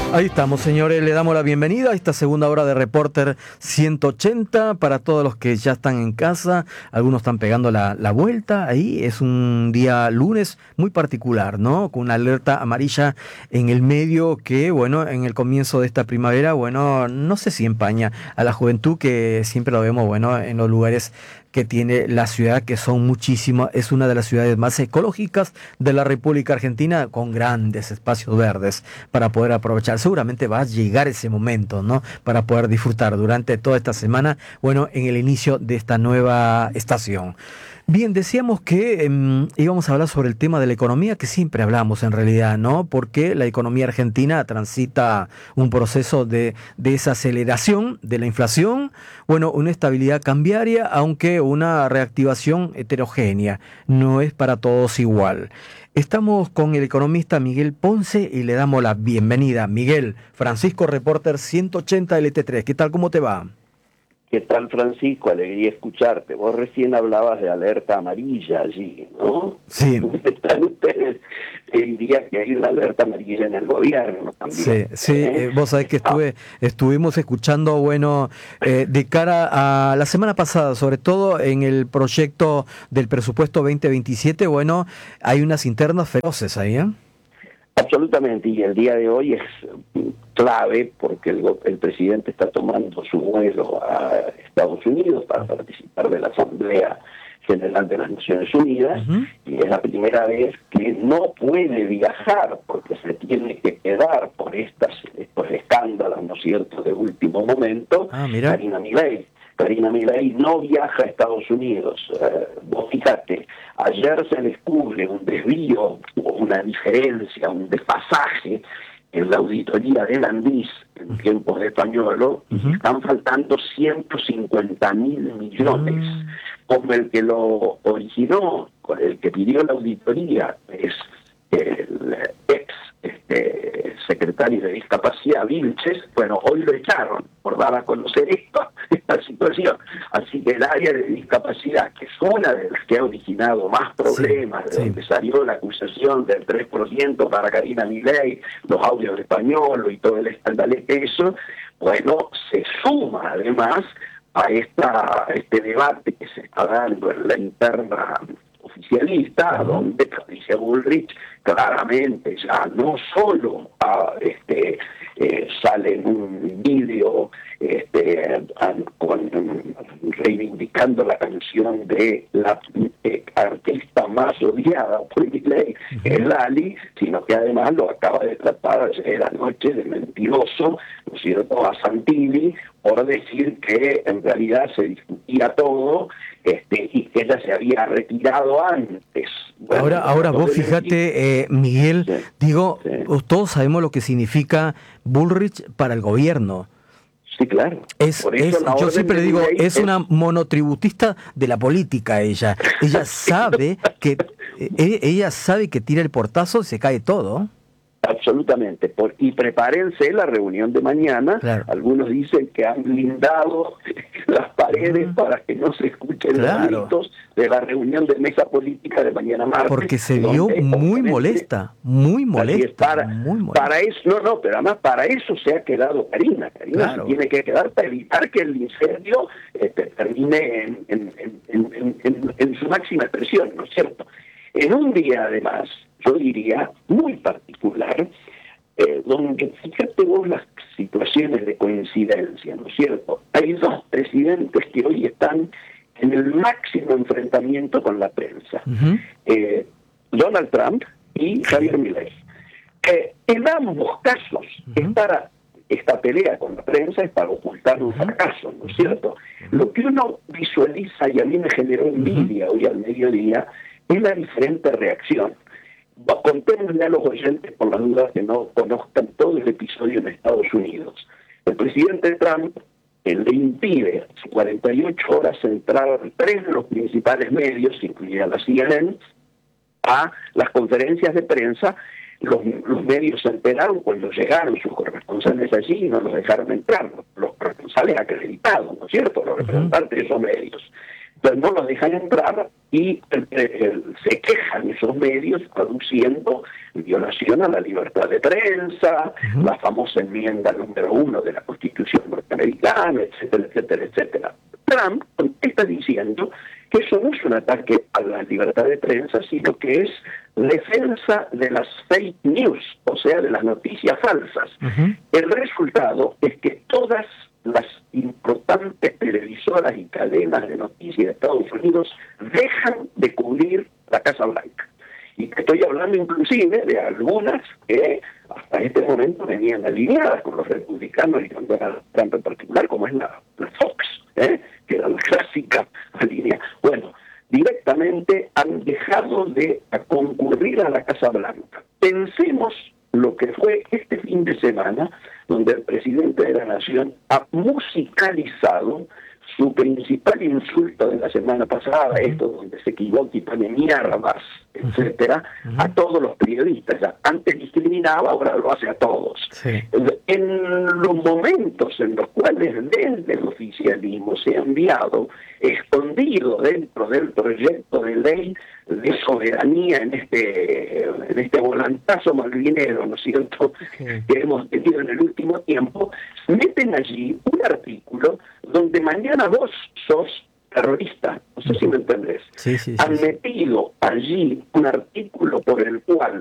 Ahí estamos, señores, le damos la bienvenida a esta segunda hora de Reporter 180 para todos los que ya están en casa, algunos están pegando la vuelta, ahí es un día lunes muy particular, ¿no? Con una alerta amarilla en el medio que, bueno, en el comienzo de esta primavera, bueno, no sé si empaña a la juventud que siempre lo vemos, bueno, en los lugares que tiene la ciudad, que son muchísimas, es una de las ciudades más ecológicas de la República Argentina, con grandes espacios verdes para poder aprovechar. Seguramente va a llegar ese momento, ¿no? Para poder disfrutar durante toda esta semana, bueno, en el inicio de esta nueva estación. Bien, decíamos que íbamos a hablar sobre el tema de la economía, que siempre hablamos en realidad, ¿no? Porque la economía argentina transita un proceso de desaceleración de la inflación, bueno, una estabilidad cambiaria, aunque una reactivación heterogénea, no es para todos igual. Estamos con el economista Miguel Ponce y le damos la bienvenida. Miguel, Francisco, Reporter 180 LT3, ¿qué tal? ¿Cómo te va? ¿Qué tal, Francisco? Alegría escucharte. Vos recién hablabas de alerta amarilla allí, ¿no? Sí. Están ustedes, diría que hay una alerta amarilla en el gobierno también. Sí, vos sabés que estuvimos escuchando, bueno, de cara a la semana pasada, sobre todo en el proyecto del presupuesto 2027, bueno, hay unas internas feroces ahí, ¿eh? Absolutamente, y el día de hoy es clave porque el presidente está tomando su vuelo a Estados Unidos para participar de la Asamblea General de las Naciones Unidas, y es la primera vez que no puede viajar porque se tiene que quedar por estos escándalos, ¿no es cierto?, de último momento. Karina Milei no viaja a Estados Unidos. Vos fíjate, ayer se descubre un desvío, una diferencia, un desfasaje en la auditoría del ANDIS en tiempos de Pañuelo, y están faltando 150.000 millones, como el que lo originó, con el que pidió la auditoría, es el ex secretario de Discapacidad, Vilches. Bueno, hoy lo echaron por dar a conocer esta situación. Así que el área de discapacidad, que es una de las que ha originado más problemas, de donde salió la acusación del 3% para Karina Milei, los audios de Pañuelo y todo el escandalete eso, bueno, se suma además a este debate que se está dando en la interna oficialista, donde Patricia Bullrich claramente ya no solo sale en un vídeo reivindicando la canción de la artista más odiada por Milei, Lali, sino que además lo acaba de tratar ayer anoche de mentiroso, ¿no es cierto?, a Santilli, por decir que en realidad se discutía todo, y que ella se había retirado antes. Bueno, ahora vos fíjate, Miguel, todos sabemos lo que significa Bullrich para el gobierno. Sí, claro. Yo siempre digo, es una monotributista de la política ella. Ella sabe que tira el portazo y se cae todo. Absolutamente. Y prepárense la reunión de mañana. Claro. Algunos dicen que han blindado las paredes para que no se escuchen los gritos de la reunión de mesa política de mañana martes. Porque se vio muy molesta. Para eso, pero además para eso se ha quedado Karina. Se tiene que quedar para evitar que el incendio termine en su máxima expresión, ¿no es cierto? En un día, además, yo diría, muy particular, donde fíjate vos las situaciones de coincidencia, ¿no es cierto? Hay dos presidentes que hoy están en el máximo enfrentamiento con la prensa. Donald Trump y Javier Milei. En ambos casos, esta pelea con la prensa es para ocultar un fracaso, ¿no es cierto? Lo que uno visualiza, y a mí me generó envidia hoy al mediodía, es la diferente reacción. Contémosle a los oyentes, por las dudas que no conozcan todo el episodio en Estados Unidos. El presidente Trump le impide 48 horas entrar 3 de los principales medios, incluida la CNN, a las conferencias de prensa. Los medios se enteraron cuando llegaron sus corresponsales allí y no los dejaron entrar, los corresponsales acreditados, ¿no es cierto?, los representantes de esos medios. Pero no los dejan entrar y se quejan esos medios aduciendo violación a la libertad de prensa, la famosa enmienda número 1 de la Constitución norteamericana, etcétera, etcétera, etcétera. Trump está diciendo que eso no es un ataque a la libertad de prensa, sino que es defensa de las fake news, o sea, de las noticias falsas. El resultado es que todas las importantes televisoras y cadenas de noticias de Estados Unidos dejan de cubrir la Casa Blanca. Y te estoy hablando inclusive de algunas que hasta este momento venían alineadas con los republicanos y con Donald Trump en particular, como es la Fox, que era la clásica línea. Bueno, directamente han dejado de concurrir a la Casa Blanca. Pensemos lo que fue este fin de semana, donde el presidente de la Nación ha musicalizado su principal insulto de la semana pasada, esto donde se equivoca y pone mierdas, etcétera, a todos los periodistas. Ya antes discriminaba, ahora lo hace a todos. Sí. En los momentos en los cuales desde el oficialismo se ha enviado, escondido dentro del proyecto de ley de soberanía en este volantazo malvinero, ¿no es cierto?, que hemos tenido en el último tiempo, meten allí un artículo donde mañana vos sos terrorista, no sé si me entendés. Han metido allí un artículo por el cual